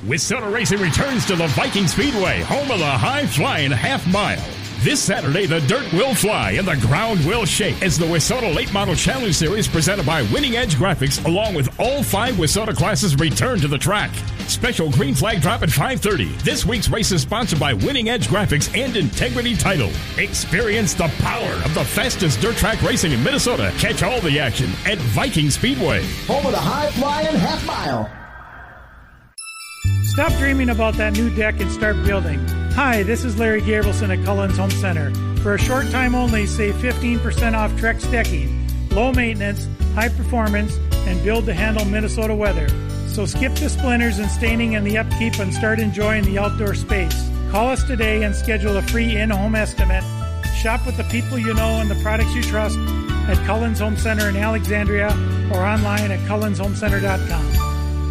WISSOTA Racing returns to the Viking Speedway, home of the high-flying half-mile. This Saturday, the dirt will fly and the ground will shake as the WISSOTA Late Model Challenge Series presented by Winning Edge Graphics, along with all 5 WISSOTA classes, return to the track. Special green flag drop at 5:30. This week's race is sponsored by Winning Edge Graphics and Integrity Title. Experience the power of the fastest dirt track racing in Minnesota. Catch all the action at Viking Speedway, home of the high-flying half-mile. Stop dreaming about that new deck and start building. Hi, this is Larry Gabrielson at Cullen's Home Center. For a short time only, save 15% off Trex decking. Low maintenance, high performance, and build to handle Minnesota weather. So skip the splinters and staining and the upkeep and start enjoying the outdoor space. Call us today and schedule a free in-home estimate. Shop with the people you know and the products you trust at Cullen's Home Center in Alexandria or online at cullenshomecenter.com.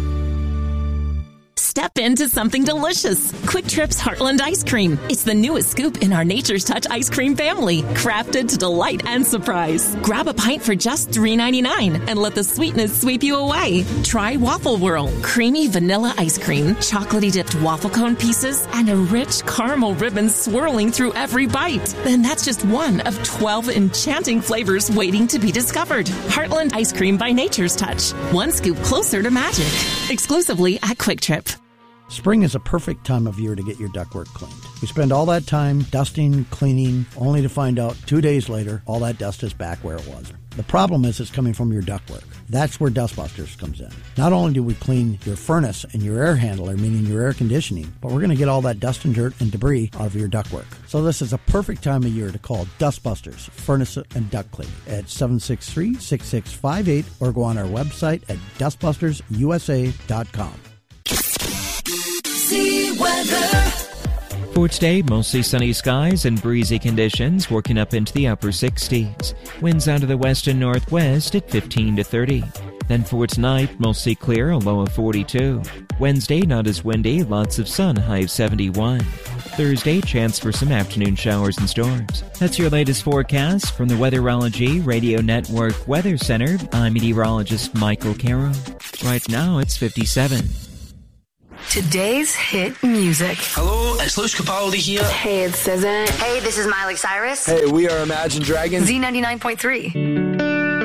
Step into something delicious. Quick Trip's Heartland Ice Cream. It's the newest scoop in our Nature's Touch ice cream family, crafted to delight and surprise. Grab a pint for just $3.99 and let the sweetness sweep you away. Try Waffle Whirl, creamy vanilla ice cream, chocolatey dipped waffle cone pieces, and a rich caramel ribbon swirling through every bite. Then that's just one of 12 enchanting flavors waiting to be discovered. Heartland Ice Cream by Nature's Touch. One scoop closer to magic. Exclusively at Quick Trip. Spring is a perfect time of year to get your ductwork cleaned. We spend all that time dusting, cleaning, only to find out 2 days later all that dust is back where it was. The problem is it's coming from your ductwork. That's where Dustbusters comes in. Not only do we clean your furnace and your air handler, meaning your air conditioning, but we're going to get all that dust and dirt and debris out of your ductwork. So this is a perfect time of year to call Dustbusters Furnace and Duct Cleaning at 763-6658 or go on our website at dustbustersusa.com. Weather. For today, mostly sunny skies and breezy conditions, working up into the upper 60s. Winds out of the west and northwest at 15 to 30. Then for tonight, mostly clear, a low of 42. Wednesday, not as windy, lots of sun, high of 71. Thursday, chance for some afternoon showers and storms. That's your latest forecast from the Weatherology Radio Network Weather Center. I'm meteorologist Michael Caro. Right now, it's 57. Today's hit music. Hello, it's Luis Capaldi here. Hey, it's SZA. Hey, this is Miley Cyrus. Hey, we are Imagine Dragons. Z99.3.